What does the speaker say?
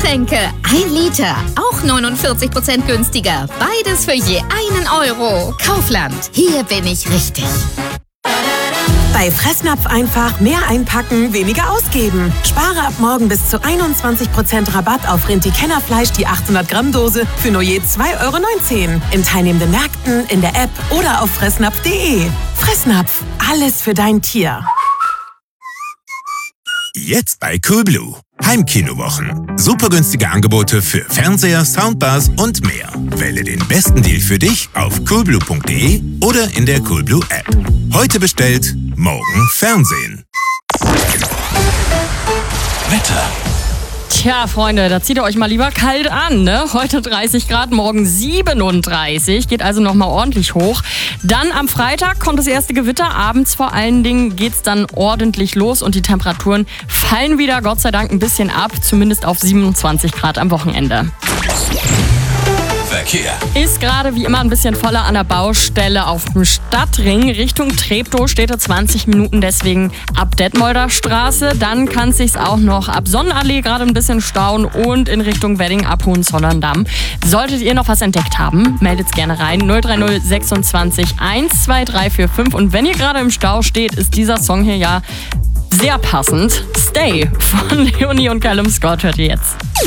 Getränke, 1 Liter, auch 49% günstiger. Beides für je 1 Euro. Kaufland, hier bin ich richtig. Bei Fressnapf einfach mehr einpacken, weniger ausgeben. Spare ab morgen bis zu 21% Rabatt auf Rinti-Kennerfleisch, die 800-Gramm-Dose für nur je 2,19 Euro. In teilnehmenden Märkten, in der App oder auf fressnapf.de. Fressnapf, alles für dein Tier. Jetzt bei Coolblue. Heimkinowochen. Super günstige Angebote für Fernseher, Soundbars und mehr. Wähle den besten Deal für dich auf coolblue.de oder in der Coolblue App. Heute bestellt, morgen Fernsehen. Wetter. Tja, Freunde, da zieht ihr euch mal lieber kalt an, ne? Heute 30 Grad, morgen 37, geht also nochmal ordentlich hoch. Dann am Freitag kommt das erste Gewitter, abends vor allen Dingen geht's dann ordentlich los und die Temperaturen fallen wieder, Gott sei Dank, ein bisschen ab, zumindest auf 27 Grad am Wochenende. Verkehr. Ist gerade wie immer ein bisschen voller an der Baustelle auf dem Stadtring. Richtung Treptow steht er 20 Minuten, deswegen ab Detmolder Straße. Dann kann es sich auch noch ab Sonnenallee gerade ein bisschen stauen und in Richtung Wedding ab Hohenzollern-Damm. Solltet ihr noch was entdeckt haben, meldet's gerne rein. 030 26 12345. Und wenn ihr gerade im Stau steht, ist dieser Song hier ja sehr passend. Stay von Leonie und Callum Scott hört ihr jetzt.